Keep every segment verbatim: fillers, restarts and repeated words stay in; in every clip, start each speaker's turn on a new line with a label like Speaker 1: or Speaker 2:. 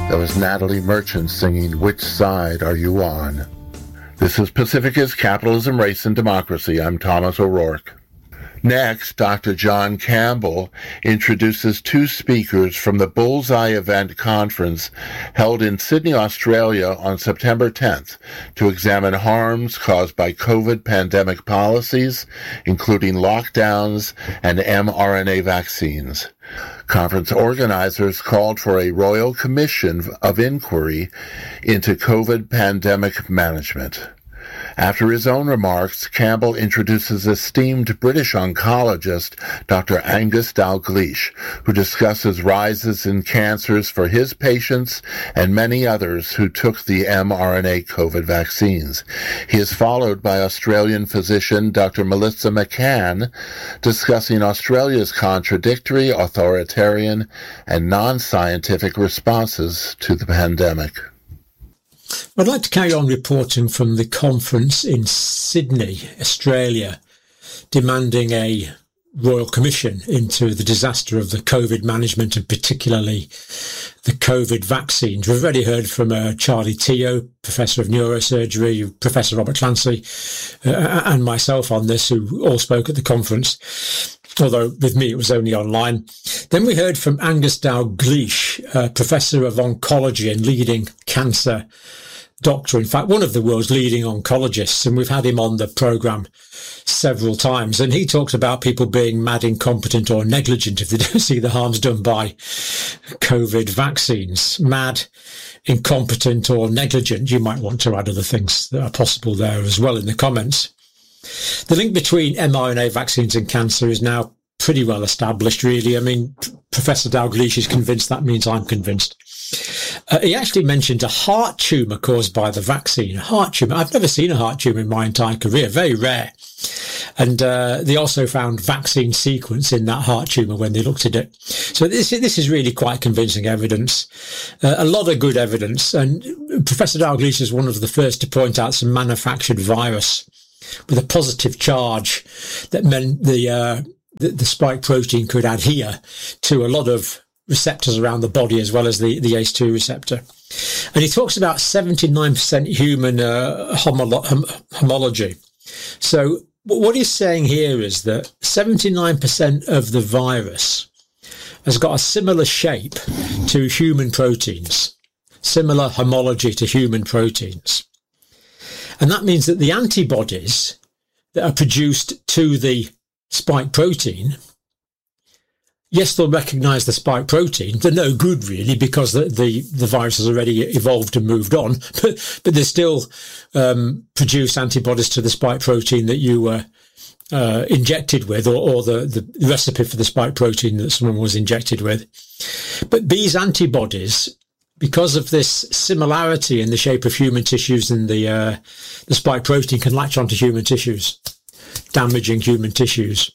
Speaker 1: That was Natalie Merchant singing Which Side Are You On? This is Pacifica's Capitalism, Race, and Democracy. I'm Thomas O'Rourke. Next, Doctor John Campbell introduces two speakers from the Bullseye Event Conference held in Sydney, Australia on September tenth to examine harms caused by COVID pandemic policies, including lockdowns and mRNA vaccines. Conference organizers called for a Royal Commission of Inquiry into COVID pandemic management. After his own remarks, Campbell introduces esteemed British oncologist Doctor Angus Dalgleish, who discusses rises in cancers for his patients and many others who took the mRNA COVID vaccines. He is followed by Australian physician Doctor Melissa McCann, discussing Australia's contradictory, authoritarian, and non-scientific responses to the pandemic.
Speaker 2: I'd like to carry on reporting from the conference in Sydney, Australia, demanding a Royal Commission into the disaster of the COVID management and particularly the COVID vaccines. We've already heard from uh, Charlie Teo, Professor of Neurosurgery, Professor Robert Clancy, uh, and myself on this, who all spoke at the conference, although with me it was only online. Then we heard from Angus Dalgleish, uh, Professor of Oncology and leading cancer doctor, in fact, one of the world's leading oncologists, and we've had him on the programme several times, and he talks about people being mad, incompetent or negligent if they don't see the harms done by COVID vaccines. Mad, incompetent or negligent. You might want to add other things that are possible there as well in the comments. The link between mRNA vaccines and cancer is now pretty well established, really. I mean, Professor Dalgleish is convinced. That means I'm convinced. Uh, he actually mentioned a heart tumour caused by the vaccine. A heart tumour. I've never seen a heart tumour in my entire career. Very rare. And uh, they also found vaccine sequence in that heart tumour when they looked at it. So this, this is really quite convincing evidence. Uh, a lot of good evidence. And Professor Dalgleish is one of the first to point out some manufactured virus with a positive charge that meant the, uh, the, the spike protein could adhere to a lot of receptors around the body as well as the, the A C E two receptor. And he talks about seventy-nine percent human uh, homolo- hom- homology. So what he's saying here is that seventy-nine percent of the virus has got a similar shape to human proteins, similar homology to human proteins. And that means that the antibodies that are produced to the spike protein, yes, they'll recognise the spike protein. They're no good, really, because the, the, the virus has already evolved and moved on. But, but they still um, produce antibodies to the spike protein that you were uh, injected with, or, or the, the recipe for the spike protein that someone was injected with. But these antibodies, because of this similarity in the shape of human tissues and the, uh, the spike protein, can latch onto human tissues, damaging human tissues.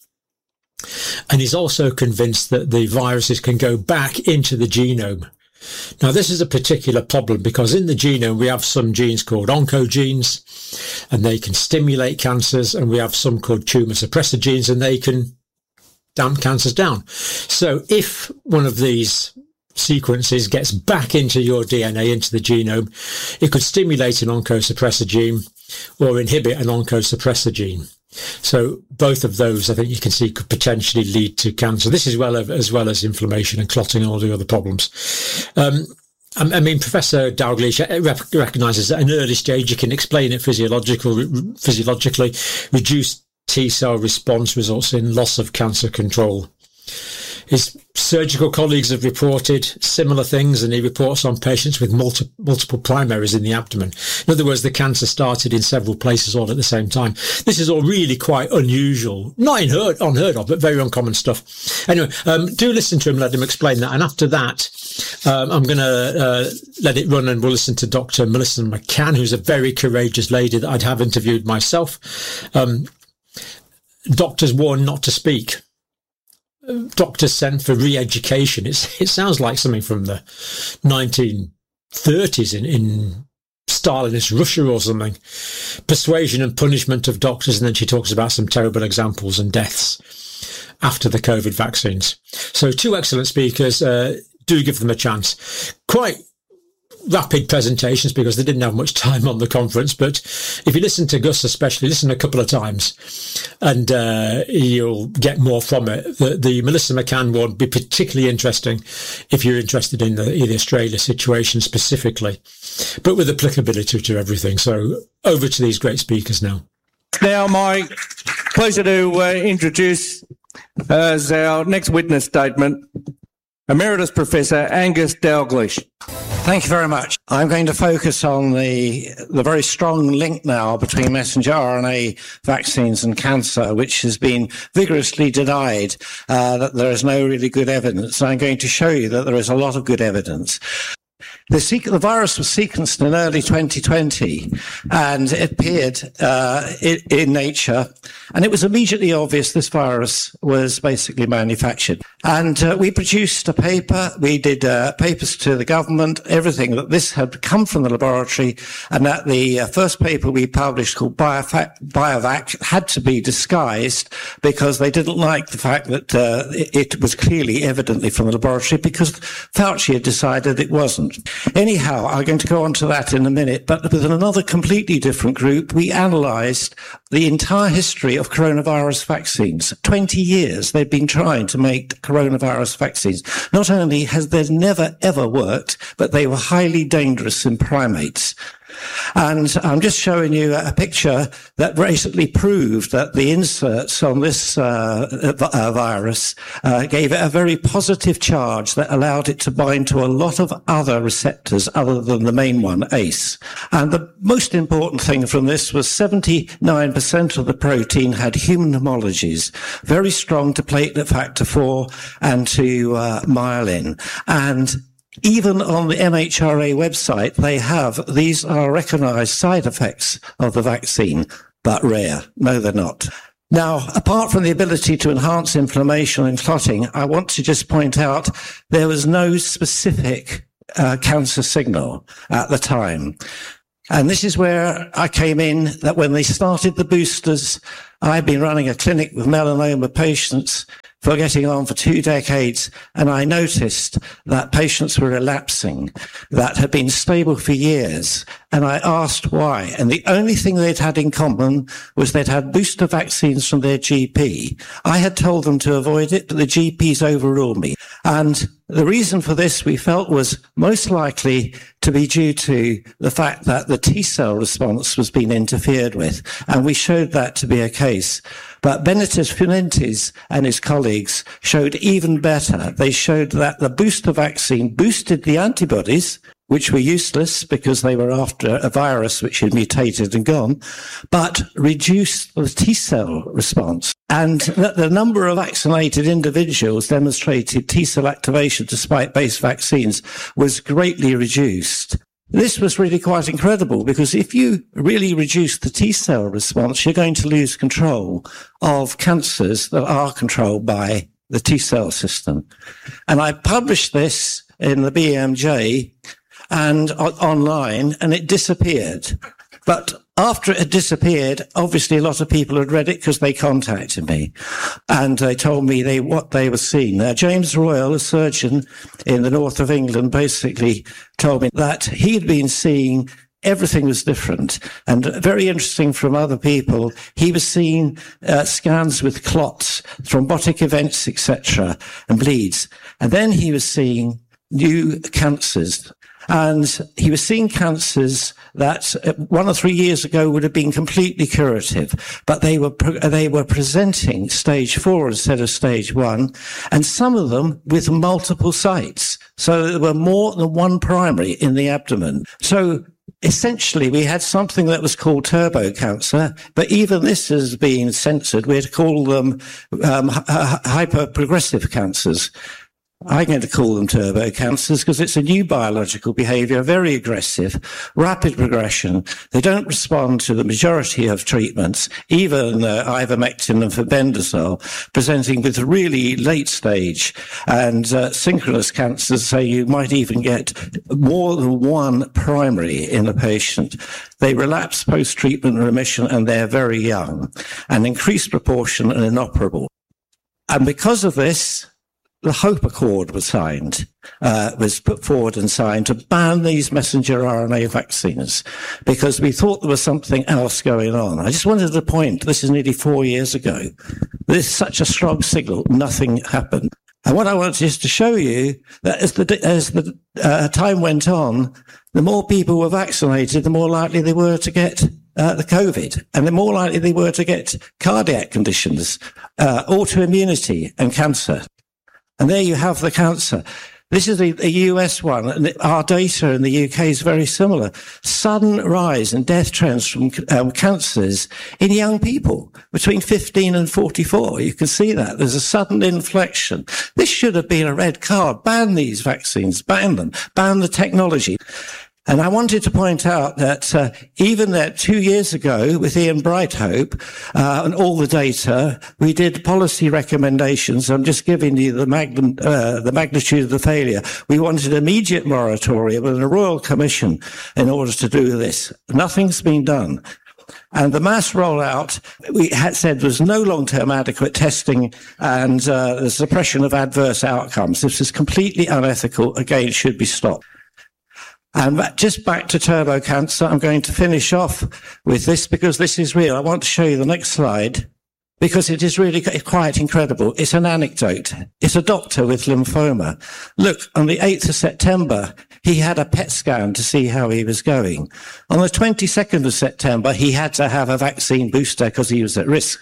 Speaker 2: And he's also convinced that the viruses can go back into the genome. Now, this is a particular problem because in the genome, we have some genes called oncogenes, and they can stimulate cancers, and we have some called tumor suppressor genes, and they can damp cancers down. So if one of these sequences gets back into your D N A, into the genome, it could stimulate an oncosuppressor gene or inhibit an oncosuppressor gene. So both of those, I think you can see, could potentially lead to cancer. This is well as well as inflammation and clotting and all the other problems. Um, I mean, Professor Dalgleish recognises that at an early stage you can explain it physiological, physiologically. Reduced T-cell response results in loss of cancer control. His surgical colleagues have reported similar things, and he reports on patients with multi- multiple primaries in the abdomen. In other words, the cancer started in several places all at the same time. This is all really quite unusual, not unheard, unheard of, but very uncommon stuff. Anyway, um, do listen to him, let him explain that. And after that, um, I'm going to uh, let it run, and we'll listen to Doctor Melissa McCann, who's a very courageous lady that I'd have interviewed myself. Um, doctors warn not to speak. Doctors sent for re-education. It's, it sounds like something from the nineteen thirties in, in Stalinist Russia or something. Persuasion and punishment of doctors, and then she talks about some terrible examples and deaths after the COVID vaccines. So two excellent speakers. Uh, do give them a chance. Quite rapid presentations because they didn't have much time on the conference. But if you listen to Gus especially, listen a couple of times and uh, you'll get more from it. The, the Melissa McCann one would be particularly interesting if you're interested in the, in the Australia situation specifically, but with applicability to everything. So over to these great speakers now.
Speaker 3: Now, my pleasure to uh, introduce uh, as our next witness statement, Emeritus Professor Angus Dalglish.
Speaker 4: Thank you very much. I'm going to focus on the the very strong link now between messenger R N A vaccines and cancer, which has been vigorously denied, uh, that there is no really good evidence. I'm going to show you that there is a lot of good evidence. The, sequ- the virus was sequenced in early twenty twenty, and it appeared uh, in, in Nature, and it was immediately obvious this virus was basically manufactured. And uh, we produced a paper, we did uh, papers to the government, everything, that this had come from the laboratory, and that the uh, first paper we published, called Biovac, Biovac, had to be disguised because they didn't like the fact that uh, it, it was clearly evidently from the laboratory, because Fauci had decided it wasn't. Anyhow, I'm going to go on to that in a minute, but with another completely different group, we analysed the entire history of coronavirus vaccines. twenty years they've been trying to make coronavirus vaccines. Not only has they never ever worked, but they were highly dangerous in primates. And I'm just showing you a picture that basically proved that the inserts on this uh, uh, virus uh, gave it a very positive charge that allowed it to bind to a lot of other receptors other than the main one, A C E. And the most important thing from this was seventy-nine percent of the protein had human homologies, very strong to platelet factor four and to uh, myelin. And even on the M H R A website, they have, these are recognized side effects of the vaccine, but rare. No, they're not. Now, apart from the ability to enhance inflammation and clotting, I want to just point out there was no specific uh, cancer signal at the time. And this is where I came in, that when they started the boosters, I've been running a clinic with melanoma patients for getting on for two decades, and I noticed that patients were relapsing that had been stable for years, and I asked why. And the only thing they'd had in common was they'd had booster vaccines from their G P. I had told them to avoid it, but the G Ps overruled me. And the reason for this, we felt, was most likely to be due to the fact that the T-cell response was being interfered with, and we showed that to be a case. But Benedict Fuentes and his colleagues showed even better. They showed that the booster vaccine boosted the antibodies, which were useless because they were after a virus which had mutated and gone, but reduced the T-cell response. And that the number of vaccinated individuals demonstrated T-cell activation despite base vaccines was greatly reduced. This was really quite incredible, because if you really reduce the T-cell response, you're going to lose control of cancers that are controlled by the T-cell system. And I published this in the B M J and uh, online, and it disappeared. But after it had disappeared, obviously a lot of people had read it because they contacted me and they told me they what they were seeing. Now, James Royal, a surgeon in the north of England, basically told me that he'd been seeing everything was different. And very interesting from other people, he was seeing uh, scans with clots, thrombotic events, et cetera, and bleeds. And then he was seeing new cancers. And he was seeing cancers that one or three years ago would have been completely curative, but they were they were presenting stage four instead of stage one, and some of them with multiple sites. So there were more than one primary in the abdomen. So essentially, we had something that was called turbo cancer, but even this has been censored. We're to call them um, hyper-progressive cancers. I'm going to call them turbo cancers because it's a new biological behavior, very aggressive, rapid progression. They don't respond to the majority of treatments, even uh, ivermectin and febendazole, presenting with really late stage and uh, synchronous cancers, so you might even get more than one primary in a patient. They relapse post-treatment remission, and they're very young, an increased proportion and inoperable. And because of this, the Hope Accord was signed, uh, was put forward and signed to ban these messenger R N A vaccines because we thought there was something else going on. I just wanted to point, this is nearly four years ago. There's such a strong signal, nothing happened. And what I wanted is to show you that as the, as the uh, time went on, the more people were vaccinated, the more likely they were to get uh, the COVID, and the more likely they were to get cardiac conditions, uh, autoimmunity and cancer. And there you have the cancer. This is a, a U S one, and our data in the U K is very similar. Sudden rise in death trends from um, cancers in young people between fifteen and forty-four. You can see that. There's a sudden inflection. This should have been a red card. Ban these vaccines. Ban them. Ban the technology. And I wanted to point out that uh, even that two years ago with Ian Brighthope uh, and all the data, we did policy recommendations. I'm just giving you the, magnum, uh, the magnitude of the failure. We wanted immediate moratorium and a royal commission in order to do this. Nothing's been done. And the mass rollout, we had said there was no long-term adequate testing and uh, the suppression of adverse outcomes. This is completely unethical. Again, it should be stopped. And just back to turbo cancer, I'm going to finish off with this because this is real. I want to show you the next slide because it is really quite incredible. It's an anecdote. It's a doctor with lymphoma. Look, on the eighth of September, he had a P E T scan to see how he was going. On the twenty-second of September, he had to have a vaccine booster because he was at risk.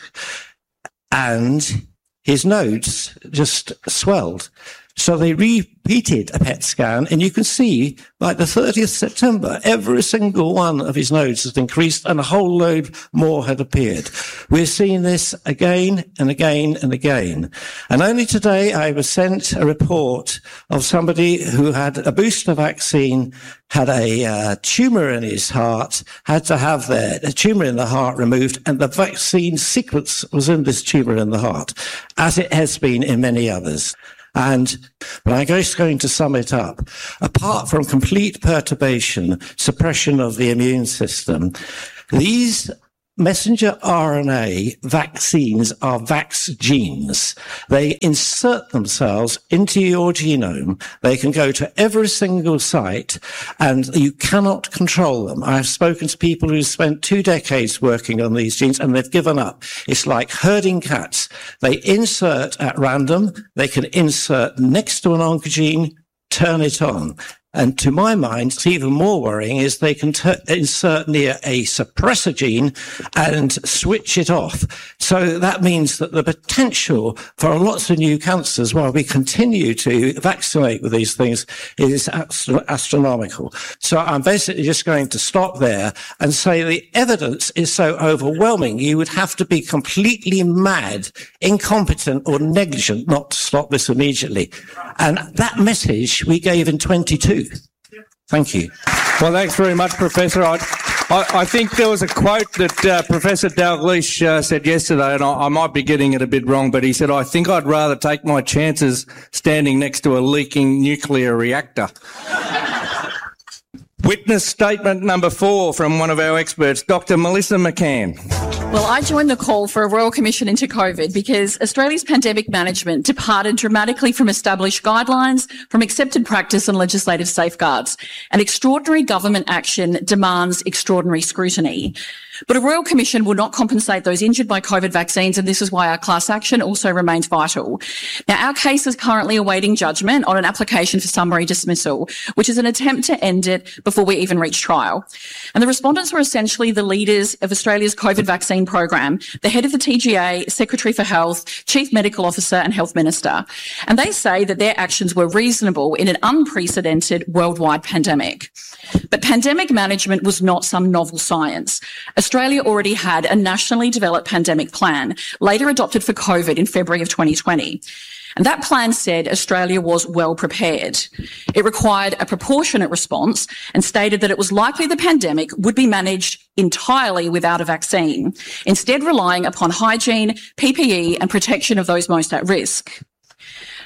Speaker 4: And his nodes just swelled. So they repeated a P E T scan, and you can see by the thirtieth of September, every single one of his nodes has increased and a whole load more had appeared. We're seeing this again and again and again. And only today I was sent a report of somebody who had a booster vaccine, had a uh, tumour in his heart, had to have their a tumour in the heart removed, and the vaccine sequence was in this tumour in the heart, as it has been in many others. And, but I'm just going to sum it up. Apart from complete perturbation, suppression of the immune system, these messenger R N A vaccines are vax genes. They insert themselves into your genome. They can go to every single site and you cannot control them. I've spoken to people who spent two decades working on these genes and they've given up. It's like herding cats. They insert at random. They can insert next to an oncogene, turn it on. And to my mind, it's even more worrying is they can t- insert near a suppressor gene and switch it off. So that means that the potential for lots of new cancers while we continue to vaccinate with these things is ast- astronomical. So I'm basically just going to stop there and say the evidence is so overwhelming, you would have to be completely mad, incompetent or negligent not to stop this immediately. And that message we gave in twenty-two. Thank you.
Speaker 3: Well, thanks very much, Professor. I, I, I think there was a quote that uh, Professor Dalgleish uh, said yesterday, and I, I might be getting it a bit wrong, but he said, I think I'd rather take my chances standing next to a leaking nuclear reactor. Witness statement number four from one of our experts, Doctor Melissa McCann.
Speaker 5: Well, I joined the call for a Royal Commission into COVID because Australia's pandemic management departed dramatically from established guidelines, from accepted practice and legislative safeguards. And extraordinary government action demands extraordinary scrutiny. But a Royal Commission will not compensate those injured by COVID vaccines, and this is why our class action also remains vital. Now, our case is currently awaiting judgment on an application for summary dismissal, which is an attempt to end it before we even reach trial. And the respondents were essentially the leaders of Australia's COVID vaccine program, the head of the T G A, Secretary for Health, Chief Medical Officer and Health Minister. And they say that their actions were reasonable in an unprecedented worldwide pandemic. But pandemic management was not some novel science. Australia already had a nationally developed pandemic plan, later adopted for COVID in February of twenty twenty. And that plan said Australia was well prepared. It required a proportionate response and stated that it was likely the pandemic would be managed entirely without a vaccine, instead relying upon hygiene, P P E and protection of those most at risk.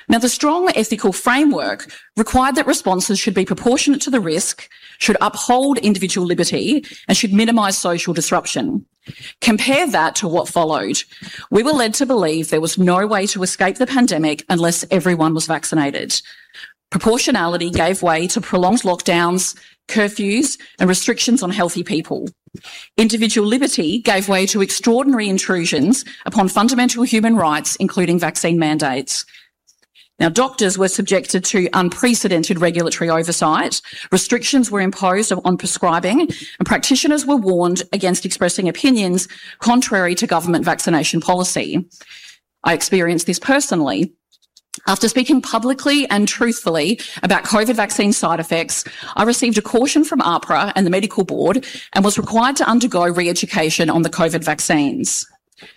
Speaker 5: Now, the strong ethical framework required that responses should be proportionate to the risk, should uphold individual liberty, and should minimise social disruption. Compare that to what followed. We were led to believe there was no way to escape the pandemic unless everyone was vaccinated. Proportionality gave way to prolonged lockdowns, curfews, and restrictions on healthy people. Individual liberty gave way to extraordinary intrusions upon fundamental human rights, including vaccine mandates. Now, doctors were subjected to unprecedented regulatory oversight, restrictions were imposed on prescribing, and practitioners were warned against expressing opinions contrary to government vaccination policy. I experienced this personally. After speaking publicly and truthfully about COVID vaccine side effects, I received a caution from AHPRA and the medical board and was required to undergo re-education on the COVID vaccines.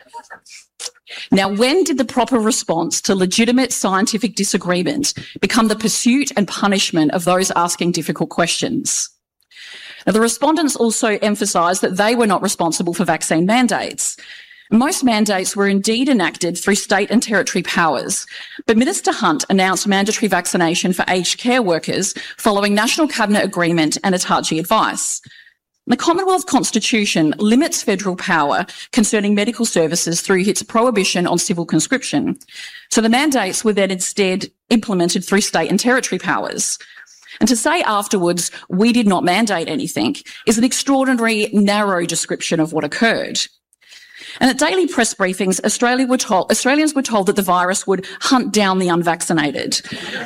Speaker 5: Now, when did the proper response to legitimate scientific disagreement become the pursuit and punishment of those asking difficult questions? Now, the respondents also emphasised that they were not responsible for vaccine mandates. Most mandates were indeed enacted through state and territory powers, but Minister Hunt announced mandatory vaccination for aged care workers following National Cabinet agreement and ATAGI advice. The Commonwealth Constitution limits federal power concerning medical services through its prohibition on civil conscription. So the mandates were then instead implemented through state and territory powers. And to say afterwards, we did not mandate anything, is an extraordinary, narrow description of what occurred. And at daily press briefings, Australia were told, Australians were told that the virus would hunt down the unvaccinated.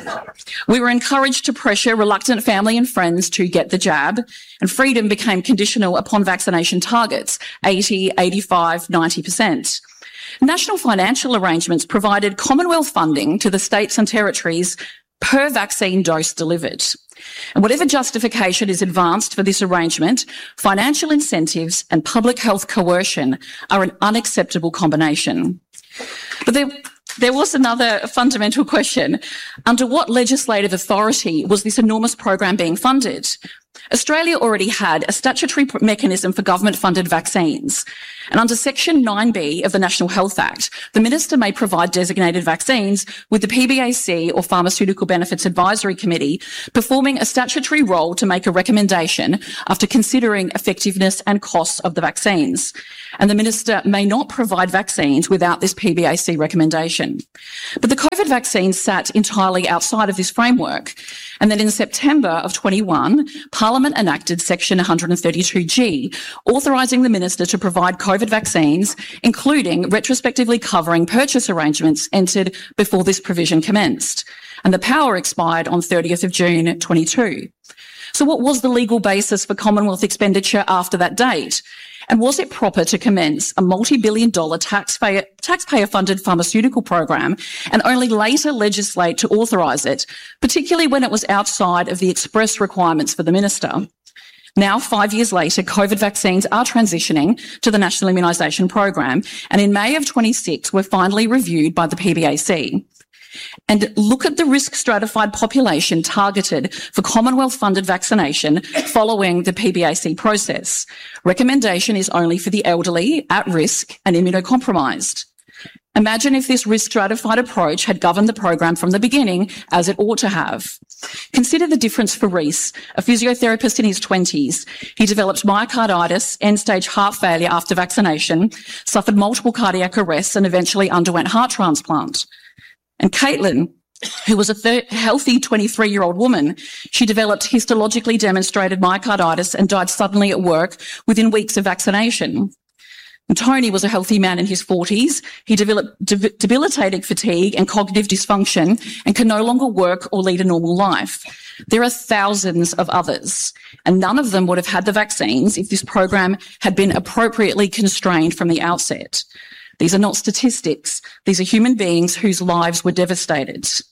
Speaker 5: We were encouraged to pressure reluctant family and friends to get the jab, and freedom became conditional upon vaccination targets, eighty, eighty-five, ninety percent. National financial arrangements provided Commonwealth funding to the states and territories per vaccine dose delivered. And whatever justification is advanced for this arrangement, financial incentives and public health coercion are an unacceptable combination. But there, there was another fundamental question. Under what legislative authority was this enormous program being funded? Australia already had a statutory mechanism for government-funded vaccines. And under Section nine B of the National Health Act, the Minister may provide designated vaccines with the P B A C or Pharmaceutical Benefits Advisory Committee performing a statutory role to make a recommendation after considering effectiveness and costs of the vaccines. And the Minister may not provide vaccines without this P B A C recommendation. But the COVID vaccines sat entirely outside of this framework. And then in September of twenty-one, Parliament enacted Section one hundred thirty-two G, authorising the Minister to provide COVID vaccines, including retrospectively covering purchase arrangements entered before this provision commenced. And the power expired on thirtieth of June twenty-two. So what was the legal basis for Commonwealth expenditure after that date? And was it proper to commence a multi-billion dollar taxpayer, taxpayer-funded pharmaceutical program and only later legislate to authorise it, particularly when it was outside of the express requirements for the Minister? Now, five years later, COVID vaccines are transitioning to the National Immunisation Program, and in May of twenty-six were finally reviewed by the P B A C. And look at the risk stratified population targeted for Commonwealth-funded vaccination following the P B A C process. Recommendation is only for the elderly, at risk and immunocompromised. Imagine if this risk stratified approach had governed the program from the beginning, as it ought to have. Consider the difference for Reese, a physiotherapist in his twenties. He developed myocarditis, end-stage heart failure after vaccination, suffered multiple cardiac arrests and eventually underwent heart transplant. And Caitlin, who was a th- healthy twenty-three-year-old woman, she developed histologically demonstrated myocarditis and died suddenly at work within weeks of vaccination. And Tony was a healthy man in his forties. He developed de- debilitating fatigue and cognitive dysfunction and can no longer work or lead a normal life. There are thousands of others, and none of them would have had the vaccines if this program had been appropriately constrained from the outset. These are not statistics. These are human beings whose lives were devastated.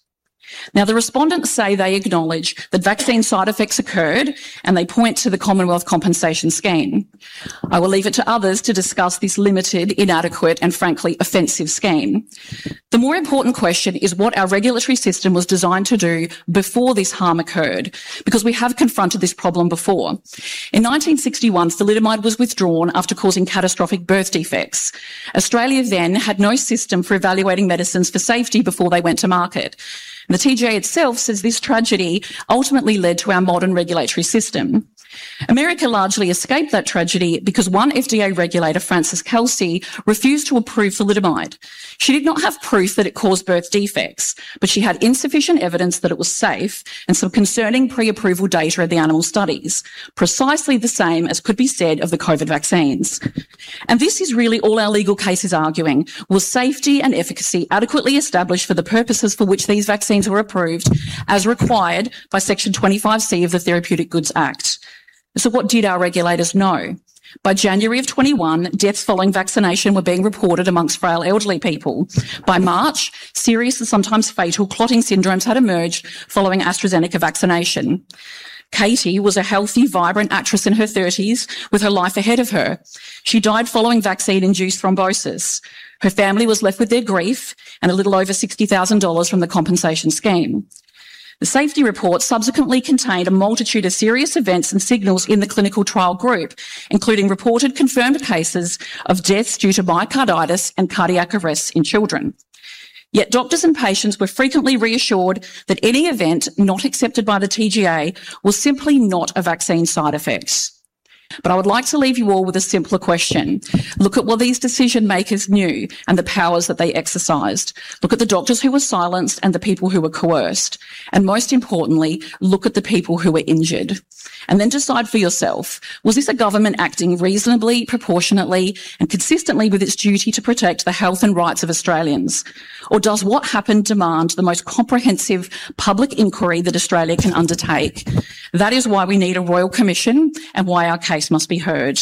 Speaker 5: Now, the respondents say they acknowledge that vaccine side effects occurred and they point to the Commonwealth Compensation Scheme. I will leave it to others to discuss this limited, inadequate and frankly offensive scheme. The more important question is what our regulatory system was designed to do before this harm occurred, because we have confronted this problem before. In nineteen sixty-one, thalidomide was withdrawn after causing catastrophic birth defects. Australia then had no system for evaluating medicines for safety before they went to market. The T G A itself says this tragedy ultimately led to our modern regulatory system. America largely escaped that tragedy because one F D A regulator, Frances Kelsey, refused to approve thalidomide. She did not have proof that it caused birth defects, but she had insufficient evidence that it was safe and some concerning pre-approval data of the animal studies, precisely the same as could be said of the COVID vaccines. And this is really all our legal case is arguing. Was safety and efficacy adequately established for the purposes for which these vaccines were approved as required by Section twenty-five C of the Therapeutic Goods Act? So what did our regulators know? By January of twenty-one, deaths following vaccination were being reported amongst frail elderly people. By March, serious and sometimes fatal clotting syndromes had emerged following AstraZeneca vaccination. Katie was a healthy, vibrant actress in her thirties with her life ahead of her. She died following vaccine-induced thrombosis. Her family was left with their grief and a little over sixty thousand dollars from the compensation scheme. The safety report subsequently contained a multitude of serious events and signals in the clinical trial group, including reported confirmed cases of deaths due to myocarditis and cardiac arrests in children. Yet doctors and patients were frequently reassured that any event not accepted by the T G A was simply not a vaccine side effect. But I would like to leave you all with a simpler question. Look at what these decision makers knew and the powers that they exercised. Look at the doctors who were silenced and the people who were coerced. And most importantly, look at the people who were injured. And then decide for yourself, was this a government acting reasonably, proportionately and consistently with its duty to protect the health and rights of Australians? Or does what happened demand the most comprehensive public inquiry that Australia can undertake? That is why we need a Royal Commission and why our case must be heard.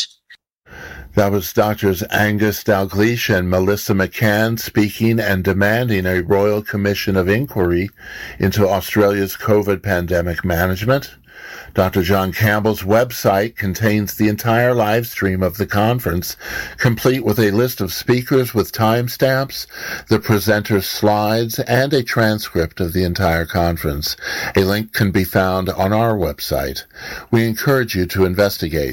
Speaker 1: That was Doctors Angus Dalgleish and Melissa McCann speaking and demanding a Royal Commission of Inquiry into Australia's COVID pandemic management. Doctor John Campbell's website contains the entire live stream of the conference, complete with a list of speakers with timestamps, the presenter's slides, and a transcript of the entire conference. A link can be found on our website. We encourage you to investigate.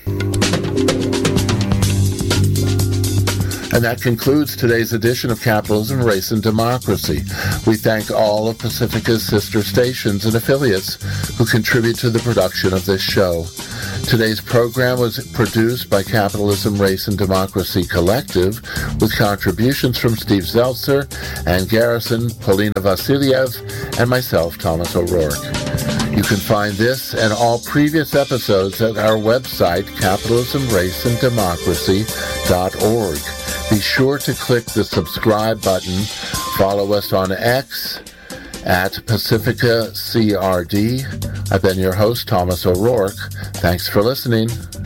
Speaker 1: And that concludes today's edition of Capitalism, Race, and Democracy. We thank all of Pacifica's sister stations and affiliates who contribute to the production of this show. Today's program was produced by Capitalism, Race, and Democracy Collective with contributions from Steve Zeltzer, Ann Garrison, Polina Vasiliev, and myself, Thomas O'Rourke. You can find this and all previous episodes at our website, capitalism race and democracy dot org. Be sure to click the subscribe button. Follow us on X at Pacifica C R D. I've been your host, Thomas O'Rourke. Thanks for listening.